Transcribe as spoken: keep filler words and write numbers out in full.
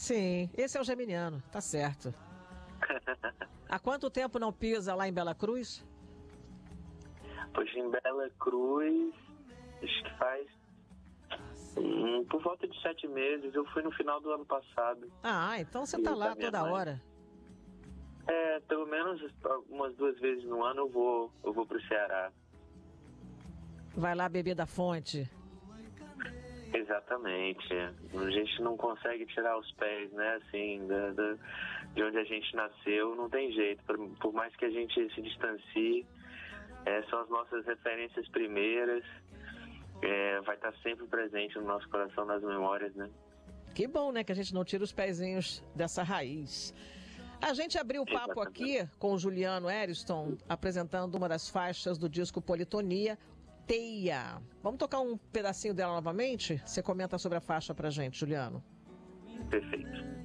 Sim, esse é o geminiano, tá certo. Há quanto tempo não pisa lá em Bela Cruz? Pois em Bela Cruz, acho que faz hum, por volta de sete meses. Eu fui no final do ano passado. Ah, então você E tá da lá minha toda mãe. hora. É, pelo menos umas duas vezes no ano eu vou, eu vou pro Ceará. Vai lá beber da fonte. Exatamente. A gente não consegue tirar os pés, né, assim, da, da, de onde a gente nasceu, não tem jeito. Por, por mais que a gente se distancie, é, são as nossas referências primeiras, é, vai estar sempre presente no nosso coração, nas memórias, né? Que bom, né, que a gente não tira os pezinhos dessa raiz. A gente abriu o papo aqui com o Juliano Eriston, apresentando uma das faixas do disco Politonia, Teia. Vamos tocar um pedacinho dela novamente? Você comenta sobre a faixa pra gente, Juliano. Perfeito.